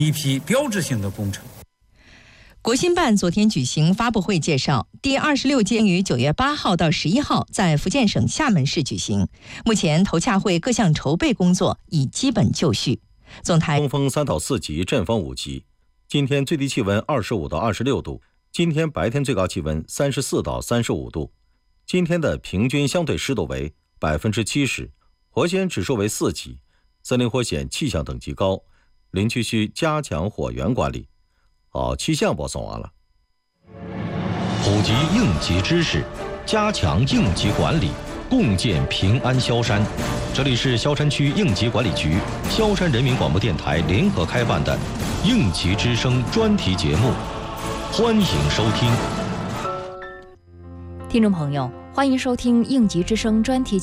一批标志性的工程。 国新办昨天举行发布会介绍，第26届于9月8号到11号在福建省厦门市举行。目前投洽会各项筹备工作已基本就绪。总台东风3到4级，阵风5级。今天最低气温25到26度，今天白天最高气温34到35度。今天的平均相对湿度为70%，火险指数为4级，森林火险气象等级高，林区需加强火源管理。好，气象播送完了。 普及应急知识，加强应急管理，共建平安萧山。这里是萧山区应急管理局、萧山人民广播电台联合开办的应急之声专题节目，欢迎收听。 听众朋友，欢迎收听应急之声专题